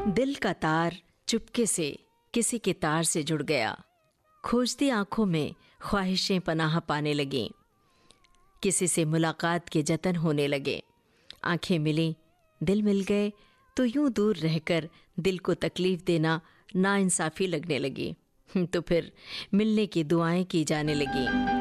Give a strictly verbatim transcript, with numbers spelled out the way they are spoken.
दिल का तार चुपके से किसी के तार से जुड़ गया। खोजती आंखों में ख्वाहिशें पनाह पाने लगीं। किसी से मुलाकात के जतन होने लगे। आंखें मिली, दिल मिल गए तो यूं दूर रहकर दिल को तकलीफ देना नाइंसाफ़ी लगने लगी। तो फिर मिलने की दुआएं की जाने लगी।